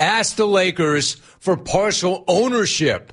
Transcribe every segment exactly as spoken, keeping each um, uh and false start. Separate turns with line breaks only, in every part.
asked the Lakers for partial ownership.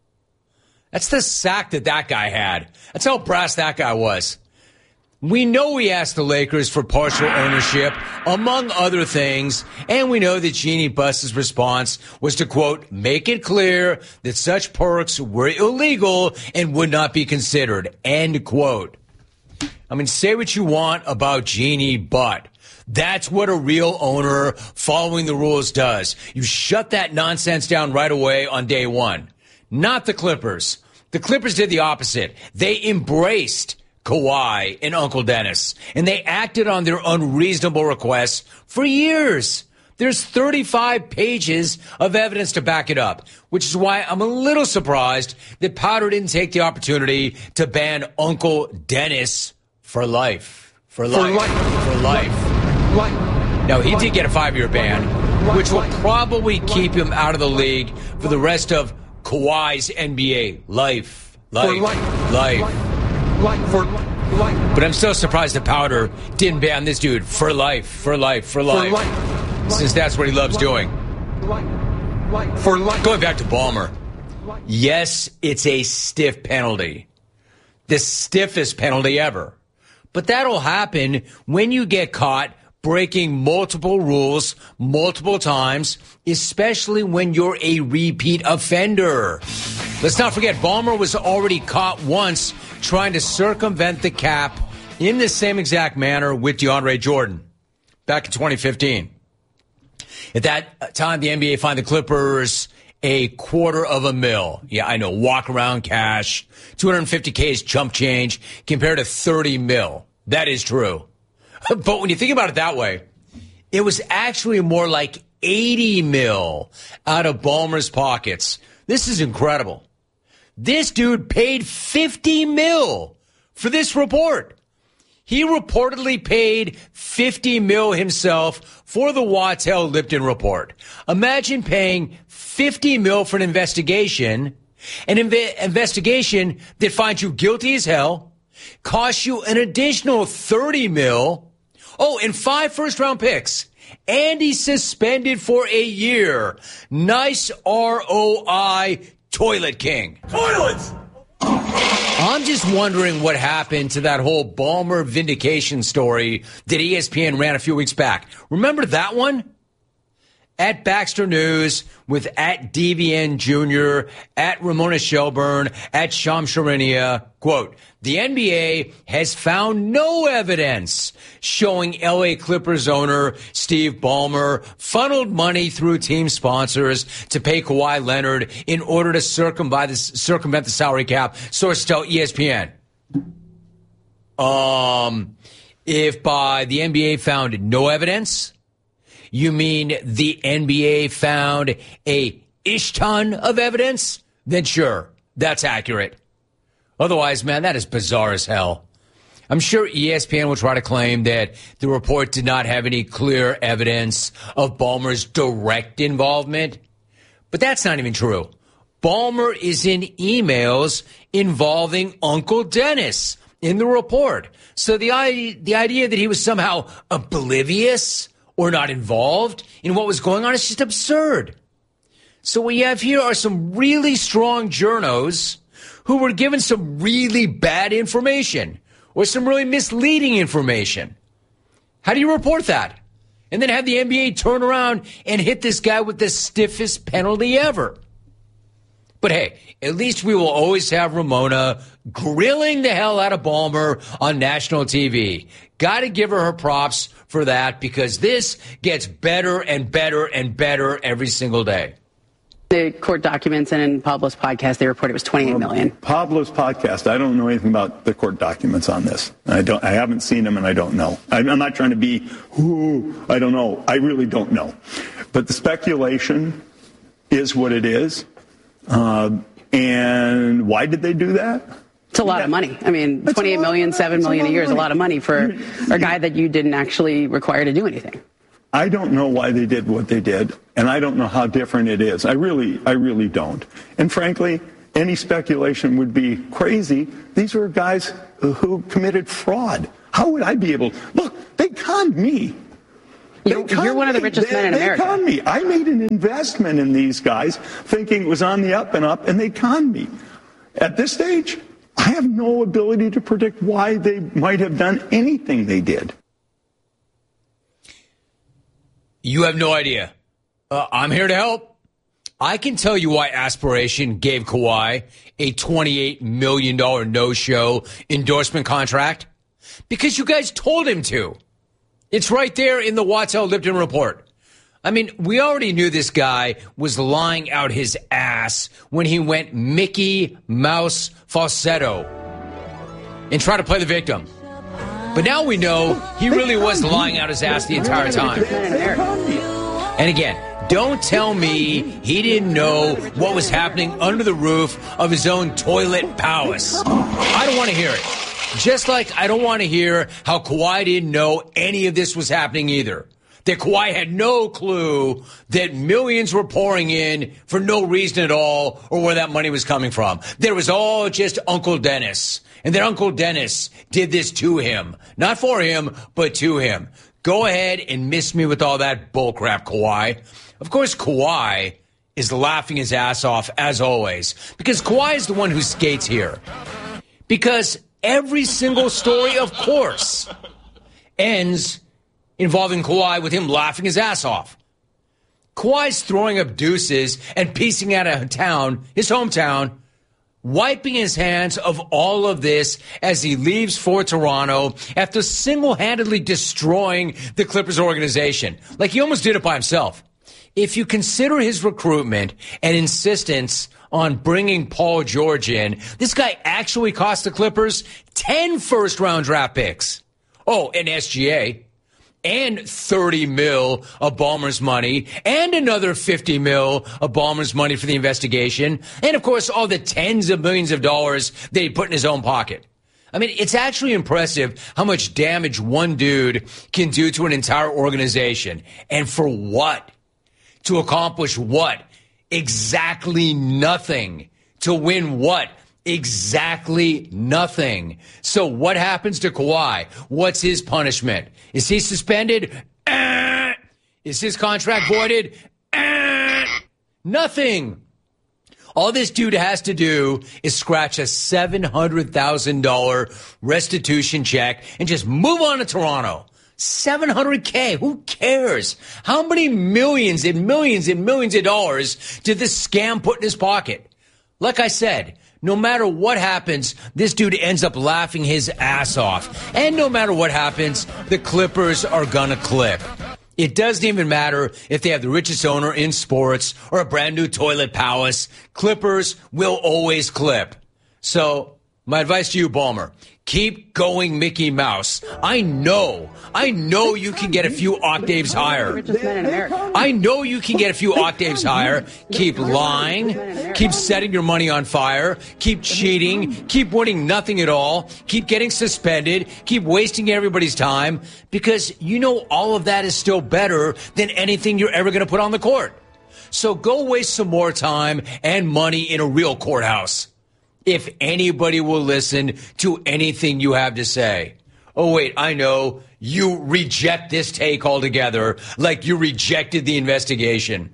That's the sack that that guy had. That's how brass that guy was. We know he asked the Lakers for partial ownership, among other things, and we know that Jeanie Buss's response was to, quote, make it clear that such perks were illegal and would not be considered, end quote. I mean, say what you want about Jeanie, but that's what a real owner following the rules does. You shut that nonsense down right away on day one. Not the Clippers. The Clippers did the opposite. They embraced Kawhi and Uncle Dennis, and they acted on their unreasonable requests for years. There's thirty-five pages of evidence to back it up, which is why I'm a little surprised that Powder didn't take the opportunity to ban Uncle Dennis for life. For life. For life. For life. life. Now, he did get a five-year ban, which will probably keep him out of the league for the rest of Kawhi's N B A life. Life. Life. Life. Life, for life. But I'm still surprised that Powder didn't ban this dude for life, for life, for life, for life. Since that's what he loves doing. Life. Life. For life. Going back to Ballmer, yes, it's a stiff penalty. The stiffest penalty ever. But that'll happen when you get caught breaking multiple rules multiple times, especially when you're a repeat offender. Let's not forget, Ballmer was already caught once trying to circumvent the cap in the same exact manner with DeAndre Jordan back in twenty fifteen. At that time, the N B A fined the Clippers a quarter of a mil. Yeah, I know, walk around cash. two hundred fifty K is chump change compared to thirty mil. That is true. But when you think about it that way, it was actually more like eighty mil out of Ballmer's pockets. This is incredible. This dude paid fifty mil for this report. He reportedly paid fifty mil himself for the Wachtell Lipton report. Imagine paying fifty mil for an investigation, an inv- investigation that finds you guilty as hell, costs you an additional thirty mil, oh, and five first-round picks, and he's suspended for a year. Nice R O I, Toilet King.
Toilets!
I'm just wondering what happened to that whole Ballmer vindication story that E S P N ran a few weeks back. Remember that one? At Baxter News with at D V N Junior, at Ramona Shelburne, at Sham Sharinia, quote, the N B A has found no evidence showing L A Clippers owner Steve Ballmer funneled money through team sponsors to pay Kawhi Leonard in order to circumvent the, circumvent the salary cap, sources tell E S P N. Um, if by the N B A found no evidence, you mean the N B A found a ish ton of evidence? Then sure, that's accurate. Otherwise, man, that is bizarre as hell. I'm sure E S P N will try to claim that the report did not have any clear evidence of Ballmer's direct involvement. But that's not even true. Ballmer is in emails involving Uncle Dennis in the report. So the idea, the idea that he was somehow oblivious or not involved in what was going on is just absurd. So what you have here are some really strong journos who were given some really bad information or some really misleading information. How do you report that? And then have the N B A turn around and hit this guy with the stiffest penalty ever. But hey, at least we will always have Ramona grilling the hell out of Ballmer on national T V. Got to give her her props for that because this gets better and better and better every single day.
The court documents and in Pablo's podcast, they report it was twenty-eight million.
Pablo's podcast, I don't know anything about the court documents on this. I don't. I haven't seen them, and I don't know. I'm, I'm not trying to be, ooh, I don't know. I really don't know. But the speculation is what it is. Uh, and why did they do that?
It's a lot yeah. of money. I mean, twenty-eight million, seven million a year is a lot of money for a guy that you didn't actually require to do anything.
I don't know why they did what they did, and I don't know how different it is. I really, I really don't. And frankly, any speculation would be crazy. These were guys who committed fraud. How would I be able? Look, they conned me.
You're, you're one of the richest
they,
men in
they
America.
They conned me. I made an investment in these guys thinking it was on the up and up, and they conned me. At this stage, I have no ability to predict why they might have done anything they did.
You have no idea. Uh, I'm here to help. I can tell you why Aspiration gave Kawhi a twenty-eight million dollars no-show endorsement contract. Because you guys told him to. It's right there in the Wachtell Lipton report. I mean, we already knew this guy was lying out his ass when he went Mickey Mouse falsetto and tried to play the victim. But now we know he really was lying out his ass the entire time. And again, don't tell me he didn't know what was happening under the roof of his own toilet palace. I don't want to hear it. Just like I don't want to hear how Kawhi didn't know any of this was happening either. That Kawhi had no clue that millions were pouring in for no reason at all or where that money was coming from. That it was all just Uncle Dennis. And that Uncle Dennis did this to him. Not for him, but to him. Go ahead and miss me with all that bullcrap, Kawhi. Of course, Kawhi is laughing his ass off, as always. Because Kawhi is the one who skates here. Because every single story, of course, ends involving Kawhi with him laughing his ass off. Kawhi's throwing up deuces and piecing out of town, his hometown, wiping his hands of all of this as he leaves for Toronto after single-handedly destroying the Clippers organization. Like he almost did it by himself. If you consider his recruitment and insistence on bringing Paul George in, this guy actually cost the Clippers ten first-round draft picks. Oh, and S G A. And thirty mil of Ballmer's money, and another fifty mil of Ballmer's money for the investigation, and of course all the tens of millions of dollars that he put in his own pocket. I mean, it's actually impressive how much damage one dude can do to an entire organization. And for what? To accomplish what? Exactly nothing. To win what? Exactly nothing. So what happens to Kawhi? What's his punishment? Is he suspended? Uh, is his contract voided? Uh, nothing. All this dude has to do is scratch a seven hundred thousand dollars restitution check and just move on to Toronto. seven hundred K. Who cares? How many millions and millions and millions of dollars did this scam put in his pocket? Like I said, no matter what happens, this dude ends up laughing his ass off. And no matter what happens, the Clippers are gonna clip. It doesn't even matter if they have the richest owner in sports or a brand new toilet palace. Clippers will always clip. So, my advice to you, Ballmer, keep going Mickey Mouse. I know, I know you can get a few octaves higher. I know you can get a few octaves higher. Keep lying, keep setting your money on fire, keep cheating, keep winning nothing at all, keep getting suspended, keep wasting everybody's time, because you know all of that is still better than anything you're ever going to put on the court. So go waste some more time and money in a real courthouse. If anybody will listen to anything you have to say. Oh, wait, I know. You reject this take altogether, like you rejected the investigation.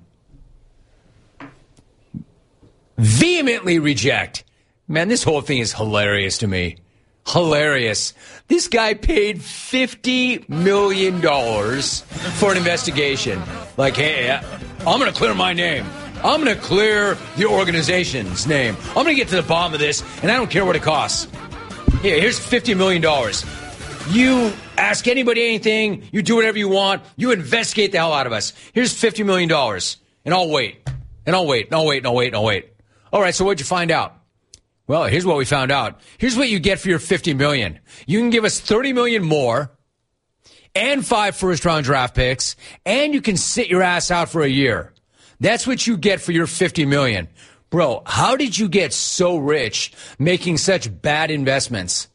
Vehemently reject. Man, this whole thing is hilarious to me. Hilarious. This guy paid fifty million dollars for an investigation. Like, hey, I'm going to clear my name. I'm going to clear the organization's name. I'm going to get to the bottom of this, and I don't care what it costs. Here, here's fifty million dollars. You ask anybody anything. You do whatever you want. You investigate the hell out of us. Here's fifty million dollars, and I'll wait. And I'll wait, and I'll wait, and I'll wait, and I'll wait. All right, so what'd you find out? Well, here's what we found out. Here's what you get for your fifty million dollars. You can give us thirty million dollars more and five first-round draft picks, and you can sit your ass out for a year. That's what you get for your fifty million dollars. Bro, how did you get so rich making such bad investments?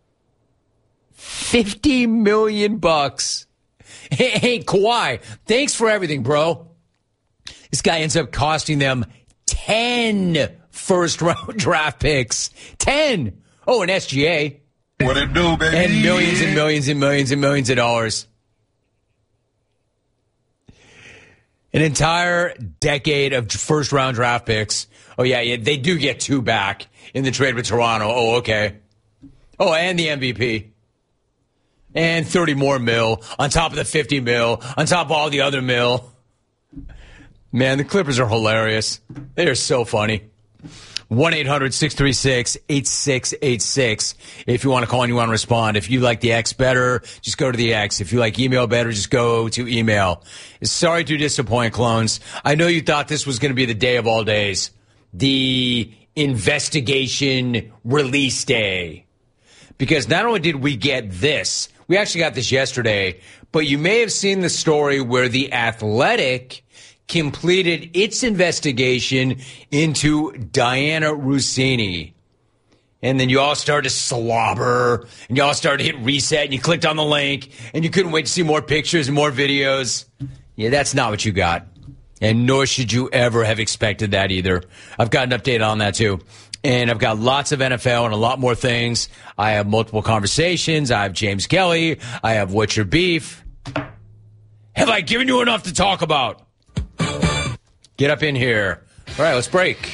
fifty million bucks. Hey, hey, Kawhi, thanks for everything, bro. This guy ends up costing them ten first-round draft picks. ten. Oh, and S G A.
What it do, baby?
And millions and millions and millions and millions of dollars. An entire decade of first-round draft picks. Oh, yeah, yeah, they do get two back in the trade with Toronto. Oh, okay. Oh, and the M V P. And thirty more mil on top of the fifty mil, on top of all the other mil. Man, the Clippers are hilarious. They are so funny. one eight hundred six three six eight six eight six. If you want to call and you want to respond. If you like the X better, just go to the X. If you like email better, just go to email. Sorry to disappoint, clones. I know you thought this was going to be the day of all days. The investigation release day. Because not only did we get this, we actually got this yesterday, but you may have seen the story where The Athletic completed its investigation into Diana Russini. And then you all started to slobber, and you all started to hit reset, and you clicked on the link, and you couldn't wait to see more pictures and more videos. Yeah, that's not what you got. And nor should you ever have expected that either. I've got an update on that too. And I've got lots of N F L and a lot more things. I have multiple conversations. I have James Kelly. I have What's Your Beef. Have I given you enough to talk about? Get up in here. All right, let's break.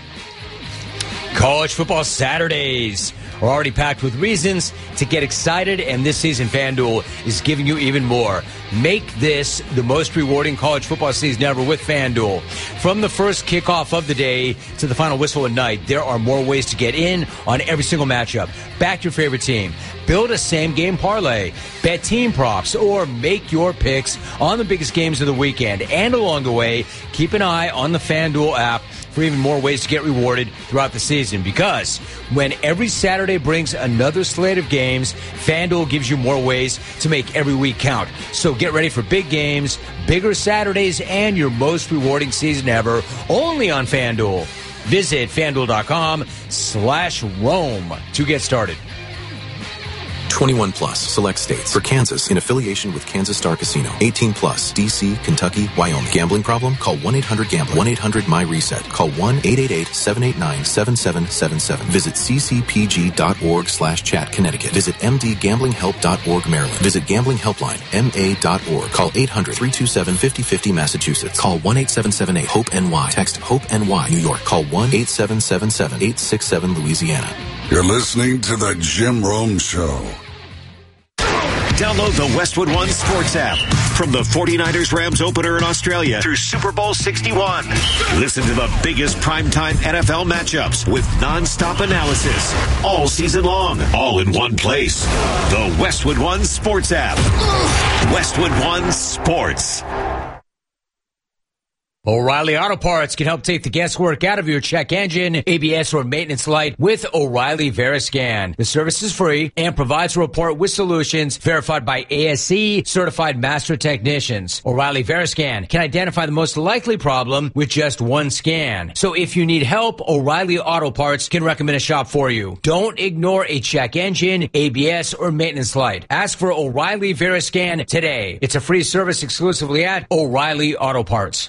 College football Saturdays are already packed with reasons to get excited, and this season FanDuel is giving you even more. Make this the most rewarding college football season ever with FanDuel. From the first kickoff of the day to the final whistle at night, there are more ways to get in on every single matchup. Back your favorite team. Build a same-game parlay. Bet team props or make your picks on the biggest games of the weekend. And along the way, keep an eye on the FanDuel app for even more ways to get rewarded throughout the season. Because when every Saturday brings another slate of games, FanDuel gives you more ways to make every week count. So get ready for big games, bigger Saturdays, and your most rewarding season ever, only on FanDuel. Visit FanDuel.com slash Rome to get started.
twenty-one plus, select states. For Kansas, in affiliation with Kansas Star Casino. eighteen plus, D C, Kentucky, Wyoming. Gambling problem? Call one eight hundred gambler. one eight hundred M Y reset. Call one eight eight eight seven eight nine seven seven seven seven. Visit ccpg.org slash chat Connecticut. Visit m d gambling help dot org Maryland. Visit Gambling Helpline, m a dot org. Call eight hundred three two seven five zero five zero Massachusetts. Call one eight seven seven eight hope N Y. Text HOPE-NY New York. Call one eight seven seven seven eight six seven Louisiana.
You're listening to The Jim Rome Show.
Download the Westwood One Sports app. From the forty-niners Rams opener in Australia through Super Bowl sixty-one. Listen to the biggest primetime N F L matchups with nonstop analysis all season long, all in one place. The Westwood One Sports app. Westwood One Sports.
O'Reilly Auto Parts can help take the guesswork out of your check engine, A B S, or maintenance light with O'Reilly Veriscan. The service is free and provides a report with solutions verified by A S C certified master technicians. O'Reilly Veriscan can identify the most likely problem with just one scan. So if you need help, O'Reilly Auto Parts can recommend a shop for you. Don't ignore a check engine, A B S, or maintenance light. Ask for O'Reilly Veriscan today. It's a free service exclusively at O'Reilly Auto Parts.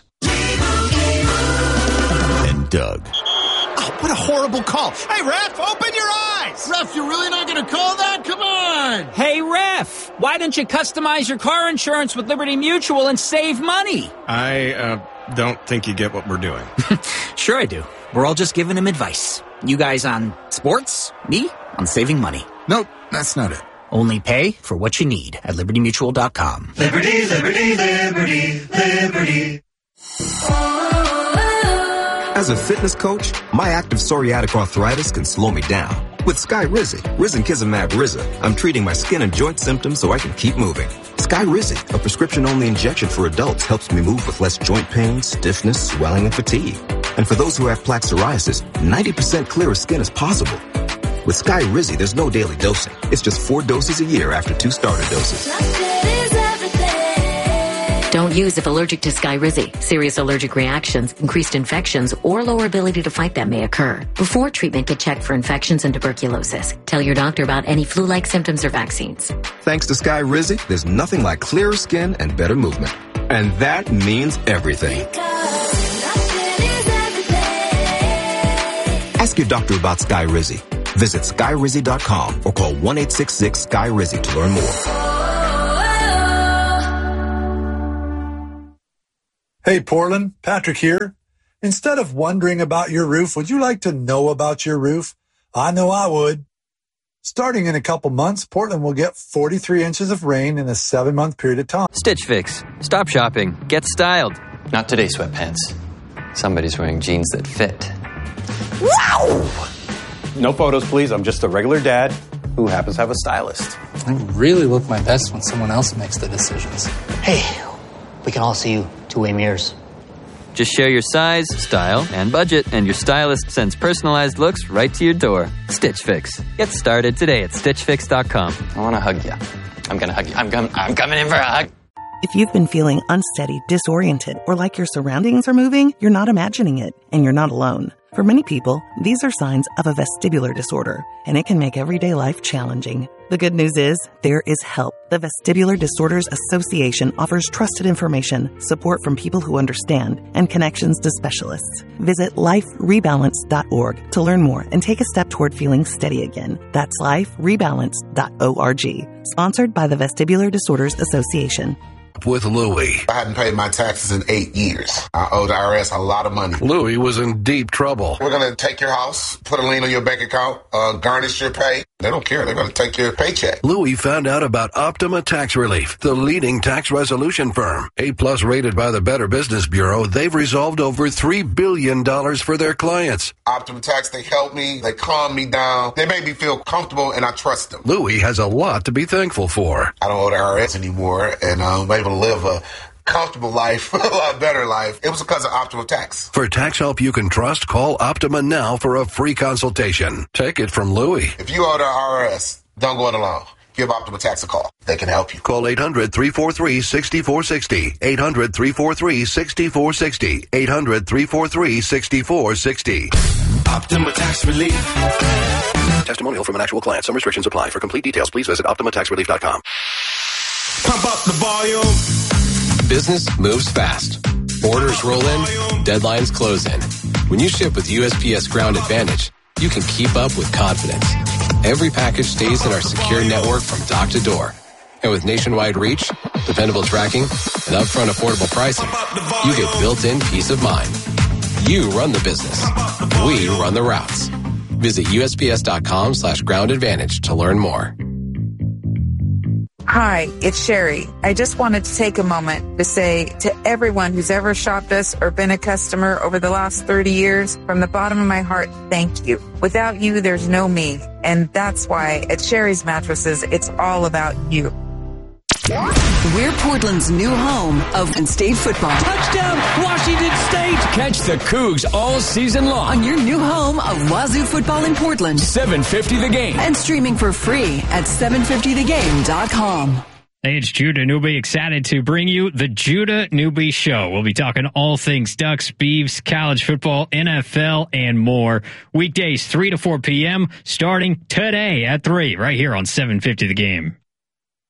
Doug.
Oh, what a horrible call. Hey, ref, open your eyes. Ref, you're really not going to call that? Come on.
Hey, ref, why don't you customize your car insurance with Liberty Mutual and save money?
I uh, don't think you get what we're doing.
Sure I do. We're all just giving him advice. You guys on sports, me on saving money.
Nope, that's not it.
Only pay for what you need at liberty mutual dot com.
Liberty, liberty, liberty, liberty.
As a fitness coach, my active psoriatic arthritis can slow me down. With Skyrizi, Risankizumab Riza, I'm treating my skin and joint symptoms so I can keep moving. Skyrizi, a prescription-only injection for adults, helps me move with less joint pain, stiffness, swelling, and fatigue. And for those who have plaque psoriasis, ninety percent clearer skin is possible. With Skyrizi, there's no daily dosing. It's just four doses a year after two starter doses.
Don't use if allergic to Skyrizi. Serious allergic reactions, increased infections, or lower ability to fight them may occur. Before treatment, get checked for infections and tuberculosis. Tell your doctor about any flu-like symptoms or vaccines.
Thanks to Skyrizi, there's nothing like clearer skin and better movement. And that means everything. Ask your doctor about Skyrizi. Visit Skyrizi dot com or call one eight six six S K Y R I Z I to learn more.
Hey,
Portland, Patrick here. Instead of wondering about your roof, would you like to know about your roof? I know I would. Starting in a couple months, Portland will get forty-three inches of rain in a seven-month period of time.
Stitch Fix. Stop shopping. Get styled.
Not today, sweatpants. Somebody's wearing jeans that fit.
Wow! No photos, please. I'm just a regular dad who happens to have a stylist.
I really look my best when someone else makes the decisions.
Hey, we can all see you two-way mirrors.
Just share your size, style, and budget, and your stylist sends personalized looks right to your door. Stitch Fix. Get started today at stitch fix dot com.
I want to hug you. I'm going to hug you. I'm, com- I'm coming in for a hug.
If you've been feeling unsteady, disoriented, or like your surroundings are moving, you're not imagining it, and you're not alone. For many people, these are signs of a vestibular disorder, and it can make everyday life challenging. The good news is, there is help. The Vestibular Disorders Association offers trusted information, support from people who understand, and connections to specialists. Visit life rebalance dot org to learn more and take a step toward feeling steady again. That's life rebalance dot org. Sponsored by the Vestibular Disorders Association.
With Louie.
I hadn't paid my taxes in eight years. I owed the I R S a lot of money.
Louie was in deep trouble.
We're going to take your house, put a lien on your bank account, uh, garnish your pay. They don't care. They're going to take your paycheck.
Louie found out about Optima Tax Relief, the leading tax resolution firm. A-plus rated by the Better Business Bureau, they've resolved over three billion dollars for their clients.
Optima Tax, they help me. They calm me down. They make me feel comfortable, and I trust them.
Louie has a lot to be thankful for.
I don't owe the I R S anymore, and I'm able to live a comfortable life, a lot better life. It was because of Optima Tax.
For tax help you can trust, call Optima now for a free consultation. Take it from Louie.
If you owe the I R S, don't go it alone. Give Optima Tax a call. They can help you.
Call eight hundred, three four three, six four six zero. eight hundred, three four three, six four six zero. eight hundred, three four three, six four six zero.
Optima Tax Relief.
Testimonial from an actual client. Some restrictions apply. For complete details, please visit optima tax relief dot com.
Pump up the volume.
Business moves fast. Orders roll in, deadlines close in. When you ship with U S P S Ground Advantage, you can keep up with confidence. Every package stays in our secure network from dock to door. And with nationwide reach, dependable tracking, and upfront affordable pricing, you get built-in peace of mind. You run the business. We run the routes. Visit U S P S dot com slash ground advantage to learn more.
Hi, it's Sherry. I just wanted to take a moment to say to everyone who's ever shopped us or been a customer over the last thirty years, from the bottom of my heart, thank you. Without you, there's no me. And that's why at Sherry's Mattresses, it's all about you.
We're Portland's new home of Penn State football.
Touchdown, Washington State! Catch the Cougs all season long
On your new home of Wazoo football in Portland.
seven fifty The Game.
And streaming for free at seven fifty the game dot com.
Hey, it's Judah Newby, excited to bring you the Judah Newby Show. We'll be talking all things Ducks, Beavs, college football, N F L, and more. Weekdays, three to four p.m., starting today at three, right here on seven fifty The Game.